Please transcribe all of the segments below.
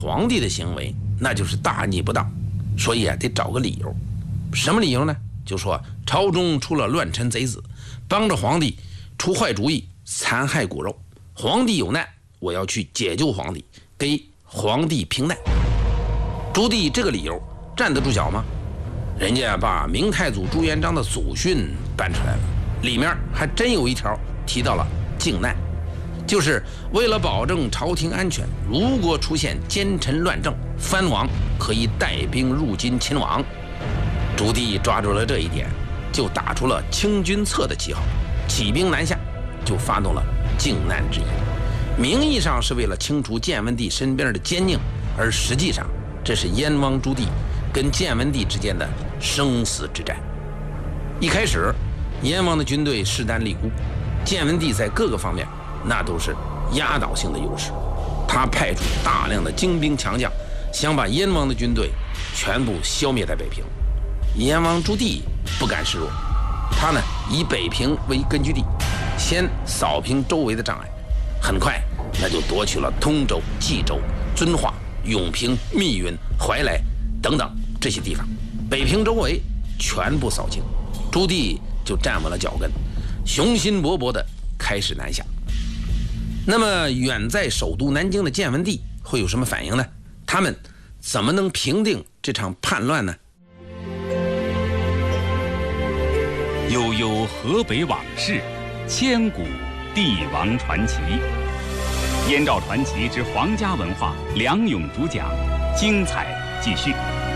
皇帝的行为那就是大逆不当，所以得找个理由。什么理由呢？就说朝中出了乱臣贼子，帮着皇帝出坏主意，残害骨肉。皇帝有难，我要去解救皇帝，给皇帝平难。朱棣这个理由站得住脚吗？人家把明太祖朱元璋的祖训搬出来了，里面还真有一条提到了靖难，就是为了保证朝廷安全，如果出现奸臣乱政，藩王可以带兵入京勤王。朱棣抓住了这一点，就打出了清君侧的旗号，起兵南下，就发动了靖难之役。名义上是为了清除建文帝身边的奸佞，而实际上这是燕王朱棣跟建文帝之间的生死之战。一开始燕王的军队势单力孤，建文帝在各个方面那都是压倒性的优势，他派出大量的精兵强将，想把燕王的军队全部消灭在北平。燕王朱棣不甘示弱，他呢以北平为根据地，先扫平周围的障碍，很快那就夺取了通州、冀州、遵化、永平、密云、怀来等等这些地方，北平周围全部扫清。朱棣就站稳了脚跟，雄心勃勃地开始南下。那么远在首都南京的建文帝会有什么反应呢？他们怎么能平定这场叛乱呢？ 悠悠河北往事，千古帝王传奇。燕赵传奇之皇家文化，梁勇主讲，精彩继续。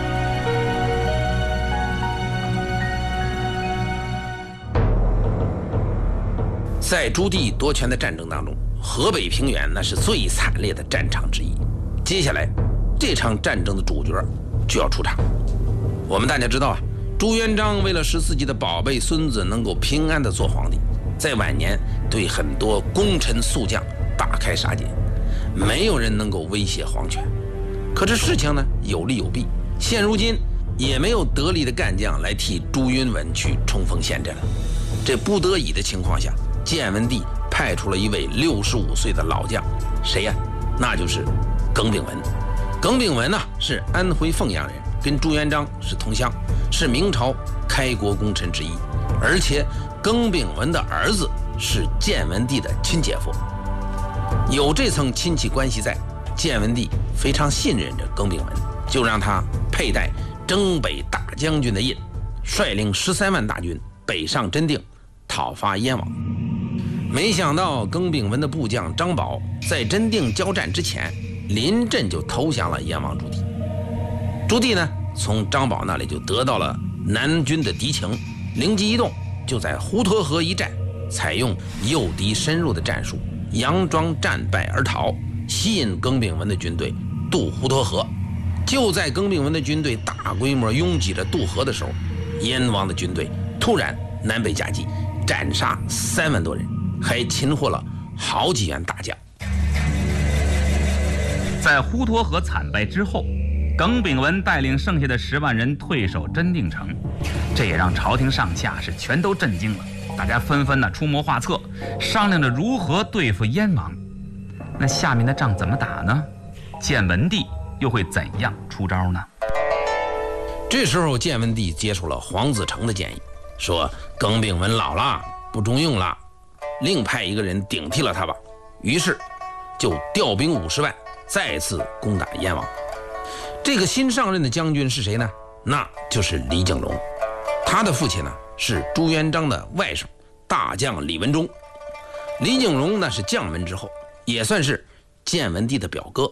在朱棣夺权的战争当中，河北平原那是最惨烈的战场之一。接下来这场战争的主角就要出场。我们大家知道啊，朱元璋为了使自己的宝贝孙子能够平安地做皇帝，在晚年对很多功臣宿将大开杀戒，没有人能够威胁皇权。可这事情呢有利有弊，现如今也没有得力的干将来替朱允炆去冲锋陷阵了。这不得已的情况下，建文帝派出了一位65岁的老将，谁呀？那就是耿炳文。耿炳文呢是安徽凤阳人，跟朱元璋是同乡，是明朝开国功臣之一，而且耿炳文的儿子是建文帝的亲姐夫。有这层亲戚关系在，建文帝非常信任着耿炳文，就让他佩戴征北大将军的印，率领13万大军北上真定，讨伐燕王。没想到耿炳文的部将张宝在真定交战之前，临阵就投降了燕王朱棣。朱棣呢，从张宝那里就得到了南军的敌情，灵机一动，就在滹沱河一战，采用诱敌深入的战术，佯装战败而逃，吸引耿炳文的军队渡滹沱河。就在耿炳文的军队大规模拥挤着渡河的时候，燕王的军队突然南北夹击，斩杀3万多人，还擒获了好几员大将。 在滹沱河惨败之后，耿炳文带领剩下的10万人退守真定城，这也让朝廷上下是全都震惊了。大家纷纷出谋划策，商量着如何对付燕王。那下面的仗怎么打呢？建文帝又会怎样出招呢？ 这时候建文帝接受了黄子成的建议，说耿炳文老了，不中用了，另派一个人顶替了他吧。于是就调兵50万，再次攻打燕王。这个新上任的将军是谁呢？那就是李景隆。他的父亲呢是朱元璋的外甥大将李文忠。李景隆那是将门之后，也算是建文帝的表哥。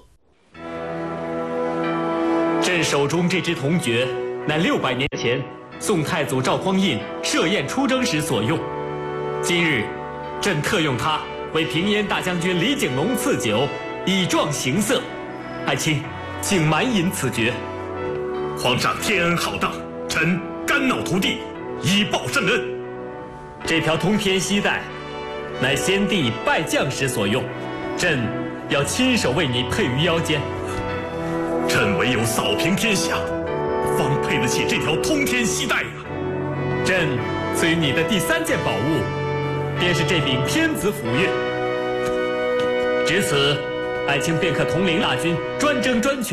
朕手中这支铜爵，乃600年前宋太祖赵匡胤设宴出征时所用。今日，朕特用它为平燕大将军李景隆赐酒，以壮形色。爱卿，请满饮此爵。 皇上天恩浩荡，臣肝脑涂地，以报圣恩。 这条通天锡带，乃先帝拜将时所用，朕要亲手为你配于腰间。 朕唯有扫平天下，方配得起这条通天锡带呀。 朕赐予你的第3件宝物，便是这柄天子府钺。值此， 爱卿便可统领大军，专征专权。